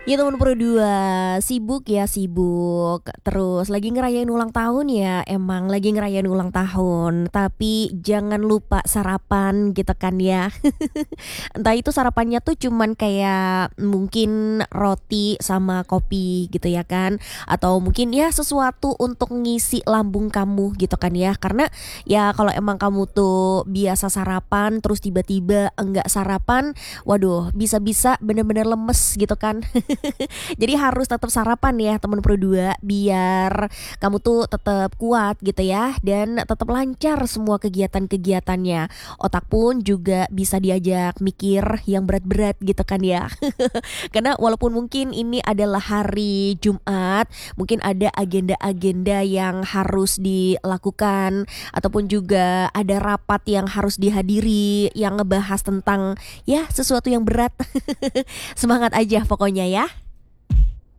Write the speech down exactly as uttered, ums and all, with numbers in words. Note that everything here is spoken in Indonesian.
Ya teman Pro dua, sibuk ya sibuk. Terus lagi ngerayain ulang tahun ya, emang lagi ngerayain ulang tahun. Tapi jangan lupa sarapan gitu kan ya. Entah itu sarapannya tuh cuman kayak mungkin roti sama kopi gitu ya kan. Atau mungkin ya sesuatu untuk ngisi lambung kamu gitu kan ya. Karena ya kalau emang kamu tuh biasa sarapan terus tiba-tiba enggak sarapan, waduh bisa-bisa bener-bener lemes gitu kan. Jadi harus tetap sarapan ya teman Pro dua biar kamu tuh tetap kuat gitu ya dan tetap lancar semua kegiatan-kegiatannya. Otak pun juga bisa diajak mikir yang berat-berat gitu kan ya. Karena walaupun mungkin ini adalah hari Jumat, mungkin ada agenda-agenda yang harus dilakukan ataupun juga ada rapat yang harus dihadiri yang ngebahas tentang ya sesuatu yang berat. Semangat aja pokoknya ya.